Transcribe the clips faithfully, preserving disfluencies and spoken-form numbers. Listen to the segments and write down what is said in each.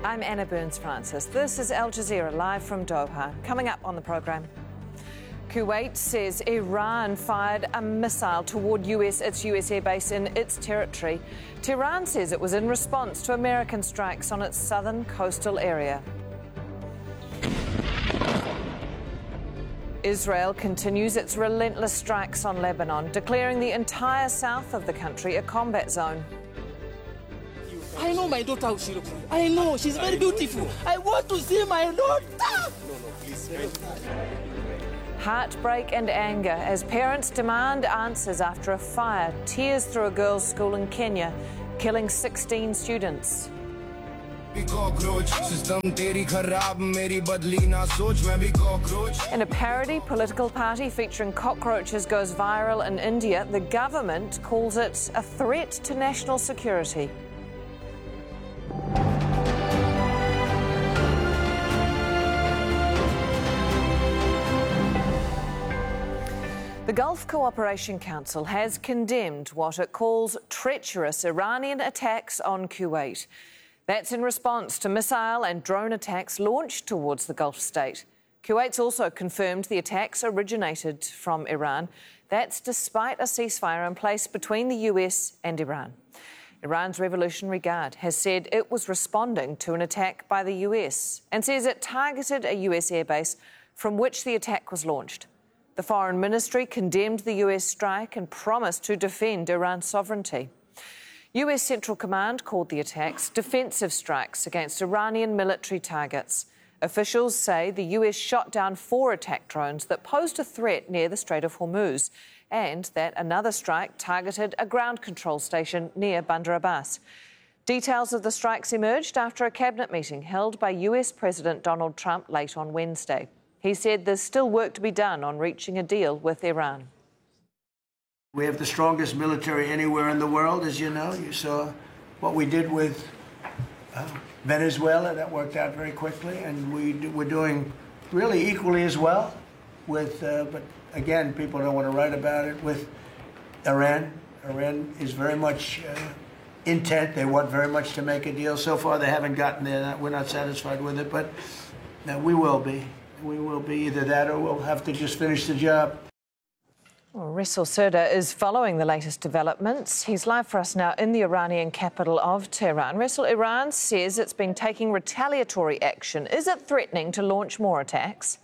I'm Anna Burns-Francis. This is Al Jazeera live from Doha. Coming up on the programme, Kuwait says Iran fired a missile toward U S its U S airbase in its territory. Tehran says it was in response to American strikes on its southern coastal area. Israel continues its relentless strikes on Lebanon, declaring the entire south of the country a combat zone. I know my daughter how she looks. I know, she's very beautiful. I want to see my daughter. No, no, please. Heartbreak and anger as parents demand answers after a fire tears through a girls' school in Kenya, killing sixteen students. In a parody political party featuring cockroaches goes viral in India, the government calls it a threat to national security. The Gulf Cooperation Council has condemned what it calls treacherous Iranian attacks on Kuwait. That's in response to missile and drone attacks launched towards the Gulf state. Kuwait's also confirmed the attacks originated from Iran. That's despite a ceasefire in place between the U S and Iran. Iran's Revolutionary Guard has said it was responding to an attack by the U S and says it targeted a U S airbase from which the attack was launched. The Foreign Ministry condemned the U S strike and promised to defend Iran's sovereignty. U S Central Command called the attacks defensive strikes against Iranian military targets. Officials say the U S shot down four attack drones that posed a threat near the Strait of Hormuz, and that another strike targeted a ground control station near Bandar Abbas. Details of the strikes emerged after a cabinet meeting held by U S President Donald Trump late on Wednesday. He said there's still work to be done on reaching a deal with Iran. We have the strongest military anywhere in the world, as you know. You saw what we did with uh, Venezuela. That worked out very quickly. And we do, we're doing really equally as well with, uh, but again, people don't want to write about it, with Iran. Iran is very much uh, intent. They want very much to make a deal. So far, they haven't gotten there. We're not satisfied with it, but no, we will be. We will be either that or we'll have to just finish the job. Well, Ressel Serda is following the latest developments. He's live for us now in the Iranian capital of Tehran. Ressel, Iran says it's been taking retaliatory action. Is it threatening to launch more attacks?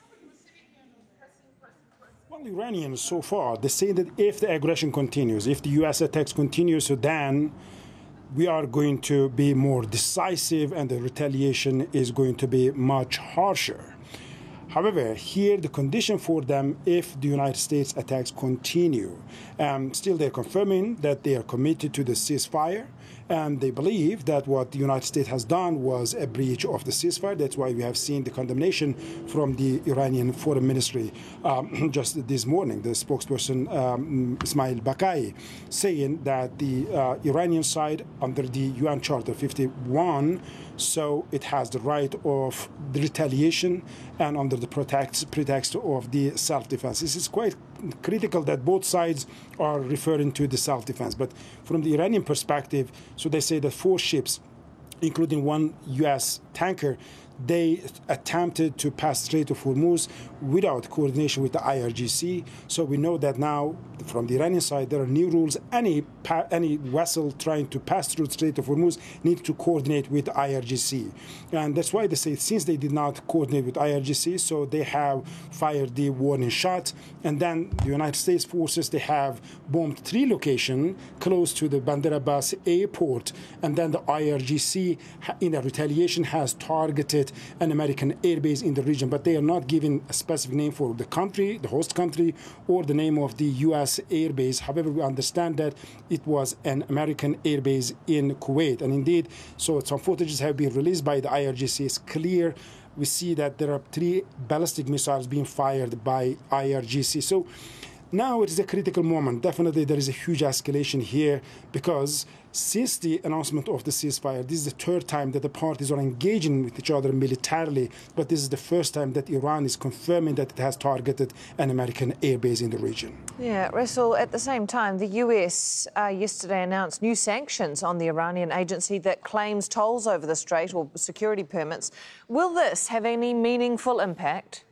Well, the Iranians so far, they say that if the aggression continues, if the U S attacks continue, so then we are going to be more decisive and the retaliation is going to be much harsher. However, here the condition for them, if the United States attacks continue, um, still they're confirming that they are committed to the ceasefire, and they believe that what the United States has done was a breach of the ceasefire. That's why we have seen the condemnation from the Iranian Foreign Ministry um, just this morning, the spokesperson um, Ismail Bakai, saying that the uh, Iranian side under the U N Charter fifty-one, so it has the right of the retaliation and under the pretext, pretext of the self-defense. This is quite critical that both sides are referring to the self-defense. But from the Iranian perspective, so they say that four ships, including one U S tanker, they attempted to pass Strait of Hormuz without coordination with the I R G C. So we know that now, from the Iranian side, there are new rules. Any any vessel trying to pass through the Strait of Hormuz needs to coordinate with the I R G C. And that's why they say since they did not coordinate with I R G C, so they have fired the warning shot. And then the United States forces, they have bombed three locations close to the Bandar Abbas airport. And then the I R G C, in a retaliation, has targeted an American airbase in the region, but they are not giving a specific name for the country, the host country, or the name of the U S airbase. However, we understand that it was an American airbase in Kuwait. And indeed, so some footages have been released by the I R G C. It's clear. We see that there are three ballistic missiles being fired by I R G C. So now it is a critical moment. Definitely there is a huge escalation here because since the announcement of the ceasefire, this is the third time that the parties are engaging with each other militarily, but this is the first time that Iran is confirming that it has targeted an American airbase in the region. Yeah, Russell, at the same time, the U S uh, yesterday announced new sanctions on the Iranian agency that claims tolls over the strait or security permits. Will this have any meaningful impact?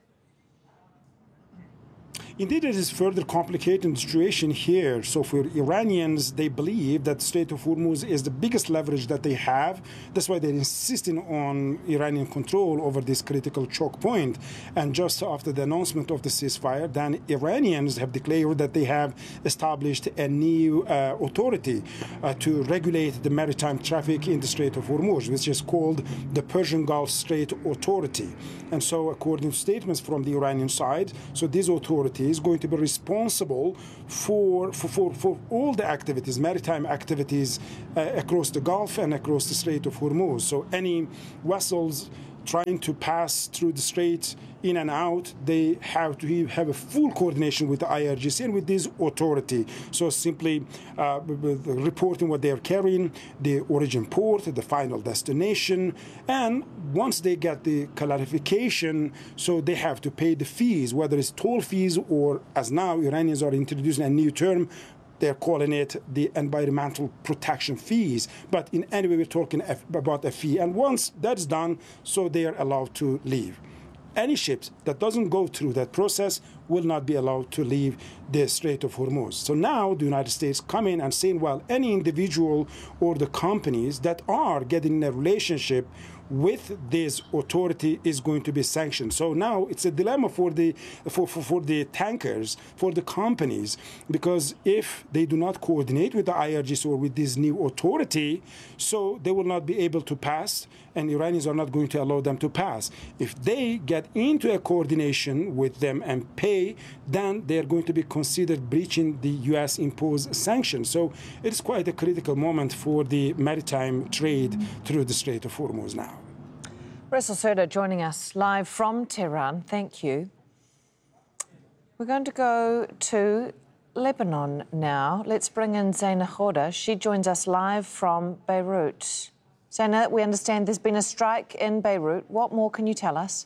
Indeed, it is further complicating the situation here. So for Iranians, they believe that the Strait of Hormuz is the biggest leverage that they have. That's why they're insisting on Iranian control over this critical choke point. And just after the announcement of the ceasefire, then Iranians have declared that they have established a new uh, authority uh, to regulate the maritime traffic in the Strait of Hormuz, which is called the Persian Gulf Strait Authority. And so according to statements from the Iranian side, so this authority is going to be responsible for, for, for, for all the activities, maritime activities uh, across the Gulf and across the Strait of Hormuz. So any vessels trying to pass through the strait in and out, they have to have a full coordination with the I R G C and with this authority. So simply uh, reporting what they are carrying, the origin port, the final destination, and once they get the clarification, so they have to pay the fees, whether it's toll fees or, as now Iranians are introducing a new term, they're calling it the environmental protection fees. But in any way, we're talking about a fee. And once that's done, so they are allowed to leave. Any ships that doesn't go through that process will not be allowed to leave the Strait of Hormuz. So now the United States come in and saying, well, any individual or the companies that are getting in a relationship with this authority is going to be sanctioned. So now it's a dilemma for the for, for, for the tankers, for the companies, because if they do not coordinate with the I R G C or with this new authority, so they will not be able to pass, and Iranians are not going to allow them to pass. If they get into a coordination with them and pay, then they are going to be considered breaching the U S imposed sanctions. So it is quite a critical moment for the maritime trade through the Strait of Hormuz now. Russell Serda joining us live from Tehran. Thank you. We're going to go to Lebanon now. Let's bring in Zaina Khoda. She joins us live from Beirut. Zaina, we understand there's been a strike in Beirut. What more can you tell us?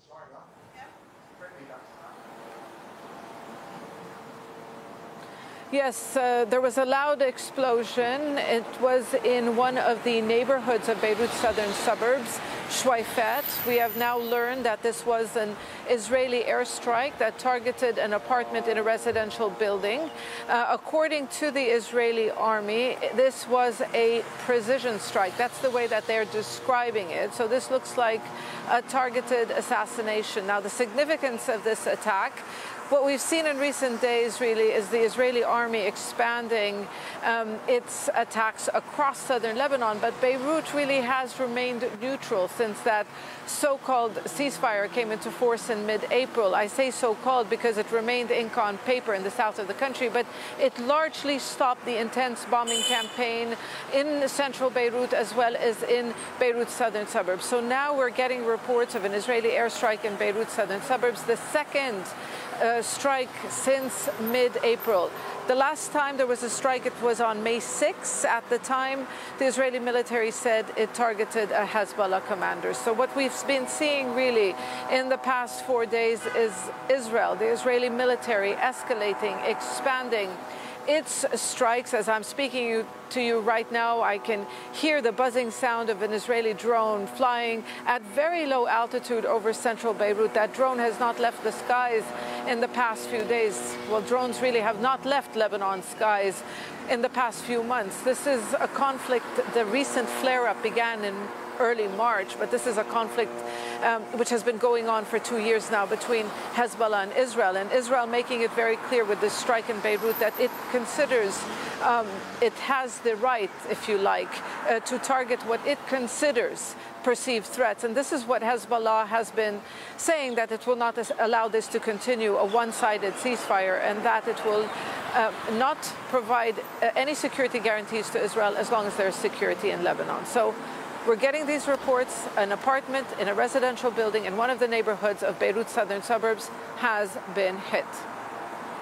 Yes, uh, there was a loud explosion. It was in one of the neighborhoods of Beirut's southern suburbs, Shwaifat. We have now learned that this was an Israeli airstrike that targeted an apartment in a residential building. Uh, according to the Israeli army, this was a precision strike. That's the way that they're describing it. So this looks like a targeted assassination. Now, the significance of this attack, what we've seen in recent days really is the Israeli army expanding um, its attacks across southern Lebanon, but Beirut really has remained neutral since that so-called ceasefire came into force in mid-April. I say so-called because it remained ink on paper in the south of the country, but it largely stopped the intense bombing campaign in central Beirut as well as in Beirut's southern suburbs. So now we're getting reports of an Israeli airstrike in Beirut's southern suburbs, the second Uh, strike since mid-April. The last time there was a strike, it was on May sixth. At the time, the Israeli military said it targeted a Hezbollah commander. So what we've been seeing really in the past four days is Israel, the Israeli military escalating, expanding its strikes. As I'm speaking to you right now, I can hear the buzzing sound of an Israeli drone flying at very low altitude over central Beirut. That drone has not left the skies in the past few days. Well, drones really have not left Lebanon's skies in the past few months. This is a conflict. The recent flare-up began in early March, but this is a conflict um, which has been going on for two years now between Hezbollah and Israel. And Israel making it very clear with this strike in Beirut that it considers um, it has the right, if you like, uh, to target what it considers perceived threats. And this is what Hezbollah has been saying, that it will not allow this to continue, a one-sided ceasefire, and that it will uh, not provide uh, any security guarantees to Israel as long as there is security in Lebanon. So we're getting these reports. An apartment in a residential building in one of the neighborhoods of Beirut's southern suburbs has been hit.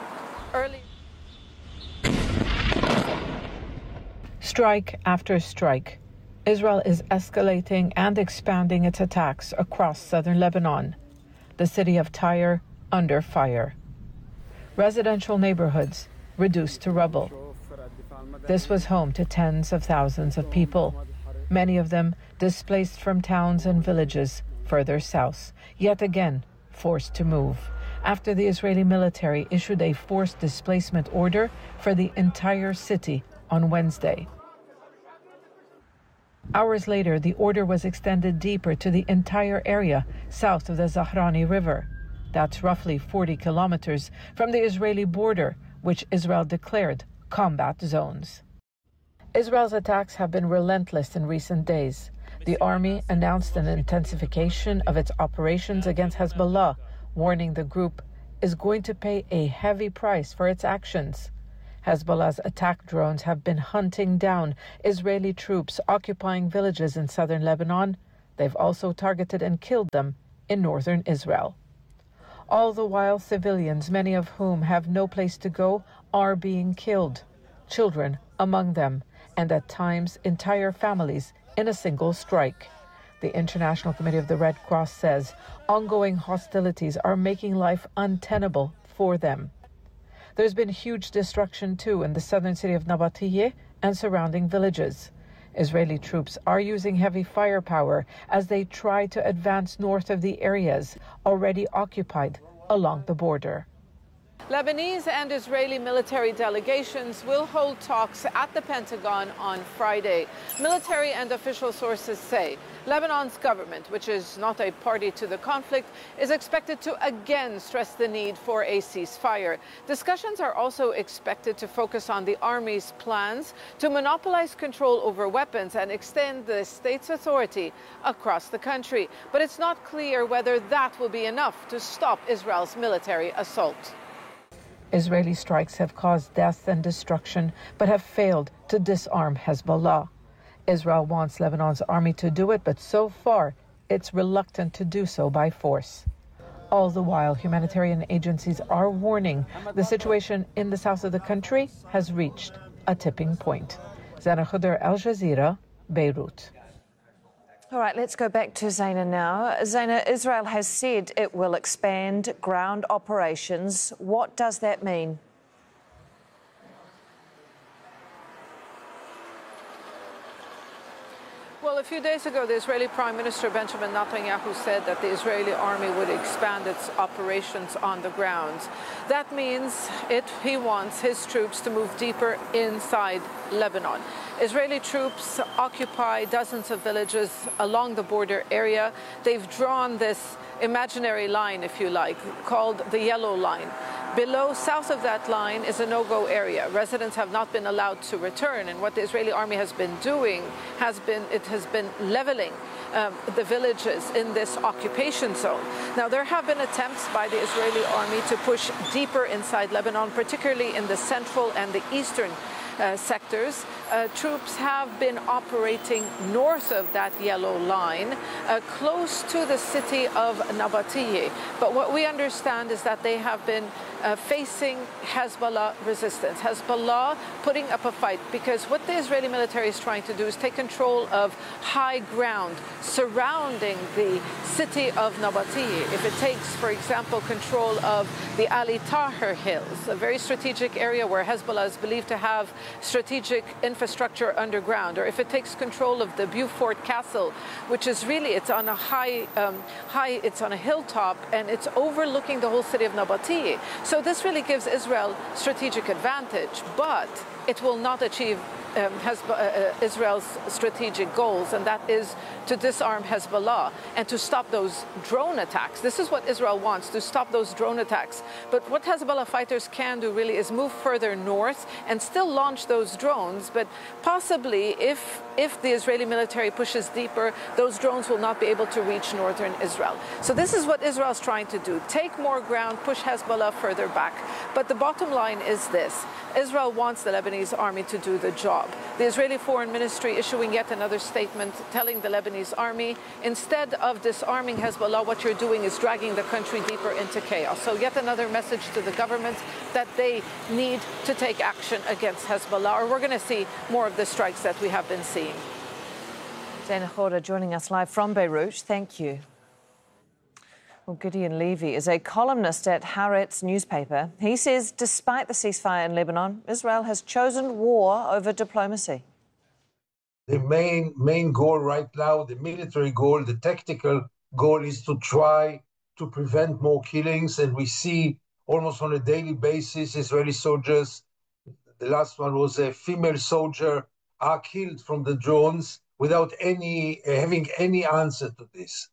Early. Strike after strike. Israel is escalating and expanding its attacks across southern Lebanon. The city of Tyre under fire. Residential neighborhoods reduced to rubble. This was home to tens of thousands of people, many of them displaced from towns and villages further south, yet again forced to move, after the Israeli military issued a forced displacement order for the entire city on Wednesday. Hours later, the order was extended deeper to the entire area south of the Zahrani River. That's roughly forty kilometers from the Israeli border, which Israel declared combat zones. Israel's attacks have been relentless in recent days. The army announced an intensification of its operations against Hezbollah, warning the group is going to pay a heavy price for its actions. Hezbollah's attack drones have been hunting down Israeli troops occupying villages in southern Lebanon. They've also targeted and killed them in northern Israel. All the while, civilians, many of whom have no place to go, are being killed. Children among them, and at times entire families in a single strike. The International Committee of the Red Cross says ongoing hostilities are making life untenable for them. There's been huge destruction, too, in the southern city of Nabatiyeh and surrounding villages. Israeli troops are using heavy firepower as they try to advance north of the areas already occupied along the border. Lebanese and Israeli military delegations will hold talks at the Pentagon on Friday. Military and official sources say Lebanon's government, which is not a party to the conflict, is expected to again stress the need for a ceasefire. Discussions are also expected to focus on the army's plans to monopolize control over weapons and extend the state's authority across the country. But it's not clear whether that will be enough to stop Israel's military assault. Israeli strikes have caused death and destruction, but have failed to disarm Hezbollah. Israel wants Lebanon's army to do it, but so far it's reluctant to do so by force. All the while, humanitarian agencies are warning the situation in the south of the country has reached a tipping point. Zana Khuder, Al Jazeera, Beirut. All right, let's go back to Zaina now. Zaina, Israel has said it will expand ground operations. What does that mean? Well, a few days ago, the Israeli Prime Minister Benjamin Netanyahu said that the Israeli army would expand its operations on the ground. That means it, he wants his troops to move deeper inside Lebanon. Israeli troops occupy dozens of villages along the border area. They've drawn this imaginary line, if you like, called the Yellow Line. Below, south of that line, is a no-go area. Residents have not been allowed to return, and what the Israeli army has been doing has been, it has been leveling um, the villages in this occupation zone. Now, there have been attempts by the Israeli army to push deeper inside Lebanon, particularly in the central and the eastern Uh, sectors. Uh, troops have been operating north of that yellow line, uh, close to the city of Nabatiyeh. But what we understand is that they have been uh, facing Hezbollah resistance. Hezbollah putting up a fight, because what the Israeli military is trying to do is take control of high ground surrounding the city of Nabatiyeh. If it takes, for example, control of the Ali Tahrir Hills, a very strategic area where Hezbollah is believed to have strategic infrastructure underground, or if it takes control of the Beaufort Castle, which is really, it's on a high, um, high, it's on a hilltop, and it's overlooking the whole city of Nabatiyeh. So this really gives Israel strategic advantage, but it will not achieve um, Hezbollah, uh, Israel's strategic goals, and that is to disarm Hezbollah and to stop those drone attacks. This is what Israel wants, to stop those drone attacks. But what Hezbollah fighters can do really is move further north and still launch those drones, but possibly if, if the Israeli military pushes deeper, those drones will not be able to reach northern Israel. So this is what Israel's trying to do, take more ground, push Hezbollah further back. But the bottom line is this: Israel wants the Lebanese Lebanese army to do the job. The Israeli Foreign Ministry issuing yet another statement telling the Lebanese army, instead of disarming Hezbollah, what you're doing is dragging the country deeper into chaos. So yet another message to the government that they need to take action against Hezbollah, or we're going to see more of the strikes that we have been seeing. Zaina Khoury joining us live from Beirut. Thank you. Well, Gideon Levy is a columnist at Haaretz newspaper. He says despite the ceasefire in Lebanon, Israel has chosen war over diplomacy. The main, main goal right now, the military goal, the tactical goal is to try to prevent more killings. And we see almost on a daily basis Israeli soldiers, the last one was a female soldier, are killed from the drones without any uh, having any answer to this.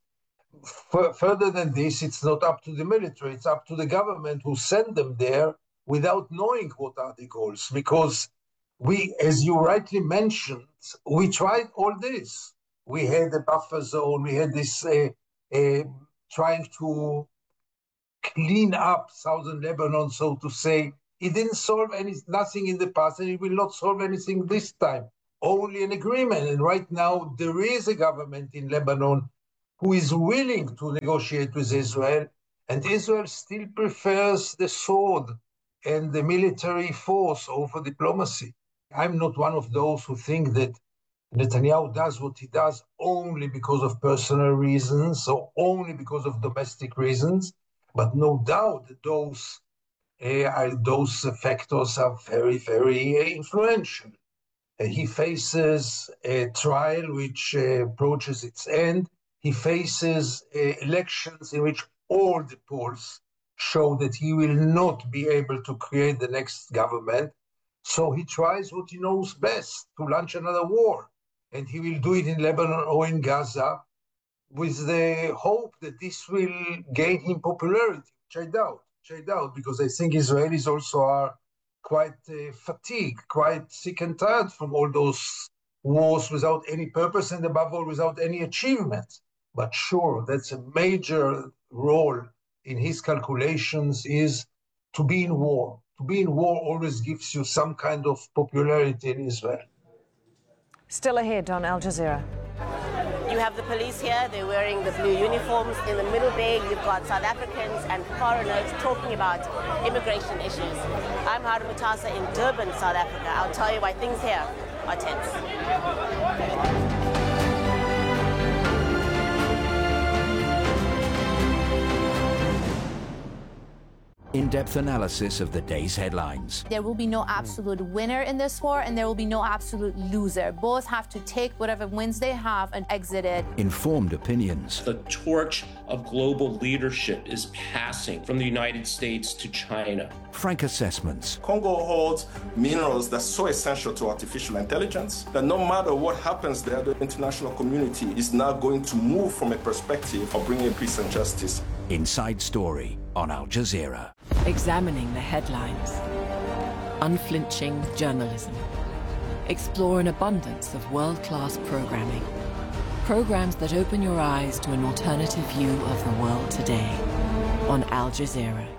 F- further than this, it's not up to the military, it's up to the government who sent them there without knowing what are the goals. Because we, as you rightly mentioned, we tried all this. We had a buffer zone, we had this uh, uh, trying to clean up southern Lebanon, so to say. It didn't solve any, nothing in the past, and it will not solve anything this time. Only an agreement. And right now, there is a government in Lebanon who is willing to negotiate with Israel, and Israel still prefers the sword and the military force over diplomacy. I'm not one of those who think that Netanyahu does what he does only because of personal reasons or only because of domestic reasons, but no doubt that those, uh, those factors are very, very uh, influential. Uh, he faces a trial which uh, approaches its end. He faces uh, elections in which all the polls show that he will not be able to create the next government. So he tries what he knows best, to launch another war. And he will do it in Lebanon or in Gaza with the hope that this will gain him popularity, which I doubt, which I doubt, because I think Israelis also are quite uh, fatigued, quite sick and tired from all those wars without any purpose and above all without any achievement. But sure, that's a major role in his calculations, is to be in war. To be in war always gives you some kind of popularity in Israel. Still ahead on Al Jazeera. You have the police here, they're wearing the blue uniforms. In the middle there, you've got South Africans and foreigners talking about immigration issues. I'm Harun Mutasa in Durban, South Africa. I'll tell you why things here are tense. In-depth analysis of the day's headlines. There will be no absolute winner in this war, and there will be no absolute loser. Both have to take whatever wins they have and exit it. Informed opinions. The torch of global leadership is passing from the United States to China. Frank assessments. Congo holds minerals that's so essential to artificial intelligence that no matter what happens there, the international community is now going to move from a perspective of bringing peace and justice. Inside Story on Al Jazeera. Examining the headlines. Unflinching journalism. Explore an abundance of world-class programming. Programs that open your eyes to an alternative view of the world today on Al Jazeera.